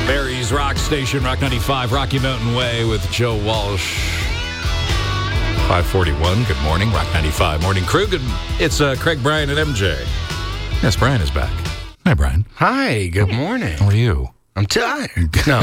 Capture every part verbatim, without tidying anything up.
Barry's Rock Station, Rock ninety-five, Rocky Mountain Way with Joe Walsh. five forty-one, good morning, Rock ninety-five Morning Crew. Good, it's uh, Craig, Brian, and M J. Yes, Brian is back. Hi, Brian. Hi, good morning. How are you? I'm tired. No.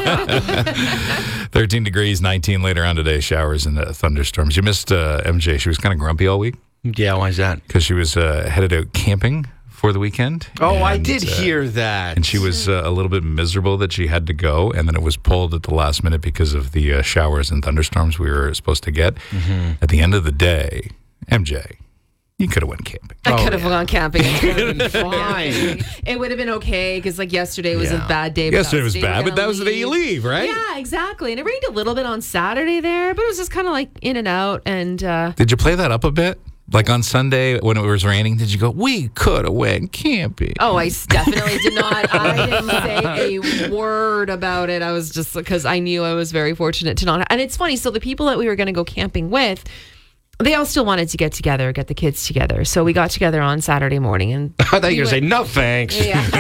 thirteen degrees, nineteen later on today, showers and uh, thunderstorms. You missed uh, M J. She was kind of grumpy all week. Yeah, why is that? Because she was uh, headed out camping for the weekend. Oh, and, I did uh, hear that. And she was uh, a little bit miserable that she had to go, and then it was pulled at the last minute because of the uh, showers and thunderstorms we were supposed to get. Mm-hmm. At the end of the day, M J, you could have went camping. I Oh, could have yeah. gone camping. It would have been fine. It would have been okay because, like, yesterday was Yeah. a bad day. but Yesterday that was the day bad, we're but that gonna was the day you leave, right? Yeah, exactly. And it rained a little bit on Saturday there, but it was just kind of like in and out. And uh, Did you play that up a bit? Like on Sunday when it was raining, did you go, we could have went camping? oh, I s- definitely did not. I didn't say a word about it. I was just because I knew I was very fortunate to not. And it's funny. So the people that we were going to go camping with, they all still wanted to get together, get the kids together. So we got together on Saturday morning, and I thought we you were going to say, went- no thanks.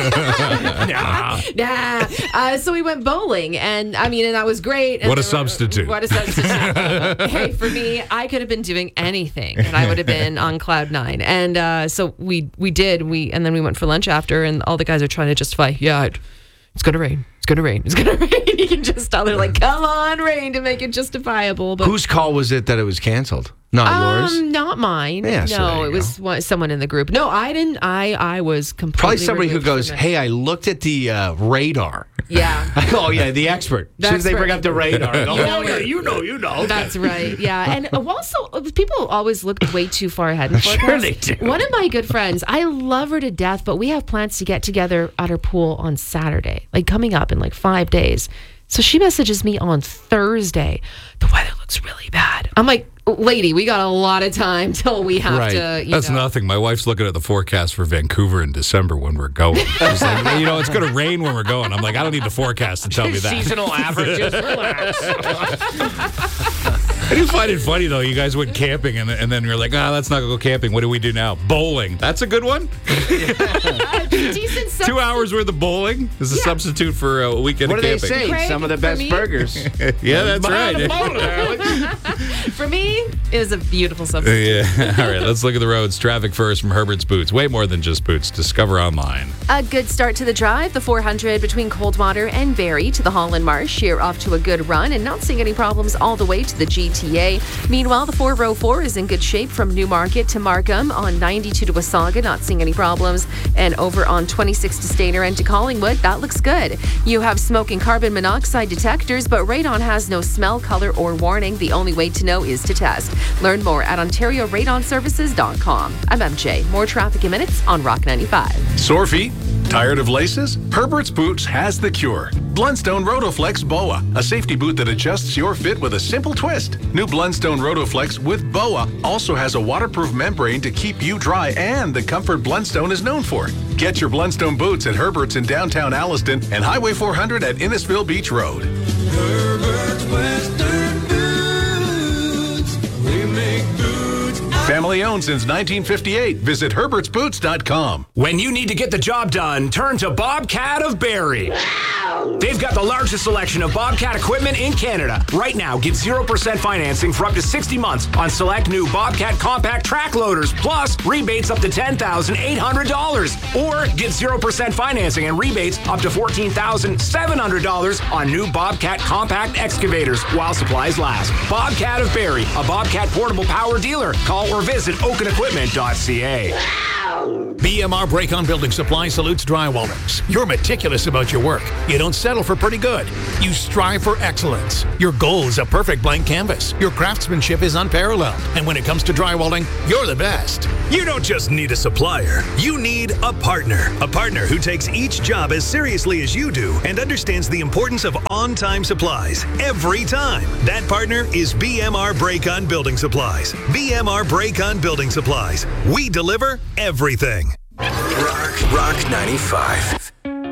Yeah. nah. Uh, so we went bowling, and I mean, and that was great. And What a there were- substitute. What a substitute. Hey, for me, I could have been doing anything, and I would have been on cloud nine. And uh, so we we did. We and then we went for lunch after, and all the guys are trying to justify. Yeah, it, it's gonna rain. It's gonna rain. It's gonna rain. You can just tell they're like, come on, rain, to make it justifiable. But Whose call was it that it was canceled? Not yours? um, not mine. Yeah, so there no, you it was one, someone in the group. No, I didn't. I I was completely Probably somebody who removed from goes, it. hey, I looked at the uh, radar. Yeah. I go, oh, yeah, the expert. As soon as That's they bring right. up the radar, I go, Yeah, oh, yeah, you know, you know. That's right. Yeah. And also, people always look way too far ahead in Sure forecasts. they do. One of my good friends, I love her to death, but we have plans to get together at her pool on Saturday, like coming up in like five days. So she messages me on Thursday. The weather looks really bad. I'm like, lady, we got a lot of time till we have Right. to. You That's know. nothing. My wife's looking at the forecast for Vancouver in December when we're going. She's like, "Hey, you know, it's going to rain when we're going. I'm like, I don't need the forecast to tell me that. Seasonal averages, relax. I do find it funny, though. You guys went camping, and, and then you're like, ah, let's not go camping. What do we do now? Bowling. That's a good one. Uh, decent stuff. Two hours worth of bowling is a Yeah. substitute for a weekend What of do they camping. say? Craig, Some of the for best me- burgers. Yeah, that's right. For me, it was a beautiful substitute. Yeah. All right, let's look at the roads. Traffic first from Herbert's Boots. Way more than just boots. Discover online. A good start to the drive, the four hundred between Coldwater and Barrie to the Holland Marsh. You're off to a good run and not seeing any problems all the way to the G T A. Meanwhile, the four oh four is in good shape from Newmarket to Markham. On ninety-two to Wasaga, not seeing any problems. And over on twenty-six to Stainer and to Collingwood, that looks good. You have smoke and carbon monoxide detectors, but radon has no smell, color, or warning. The only way to know is to test. Learn more at ontario radon services dot com. I'm M J. More traffic in minutes on Rock ninety-five. Sore feet? Tired of laces? Herbert's Boots has the cure. Blundstone Rotoflex B O A, a safety boot that adjusts your fit with a simple twist. New Blundstone Rotoflex with B O A also has a waterproof membrane to keep you dry and the comfort Blundstone is known for. Get your Blundstone boots at Herbert's in downtown Alliston and Highway four hundred at Innisfil Beach Road. Herbert's Western Boots. We make boots. Family owned since nineteen fifty-eight. Visit herberts boots dot com. When you need to get the job done, turn to Bobcat of Barrie. They've got the largest selection of Bobcat equipment in Canada. Right now, get zero percent financing for up to sixty months on select new Bobcat compact track loaders, plus rebates up to ten thousand eight hundred dollars. Or get zero percent financing and rebates up to fourteen thousand seven hundred dollars on new Bobcat compact excavators while supplies last. Bobcat of Barrie, a Bobcat portable power dealer. Call or visit oaken equipment dot c a. B M R Break-On Building Supply salutes drywallers. You're meticulous about your work. You don't settle for pretty good. You strive for excellence. Your goal is a perfect blank canvas. Your craftsmanship is unparalleled. And when it comes to drywalling, you're the best. You don't just need a supplier. You need a partner. A partner who takes each job as seriously as you do and understands the importance of on-time supplies every time. That partner is B M R Break-On Building Supplies. B M R Break-On Building Supplies. We deliver everything. Rock, Rock ninety-five.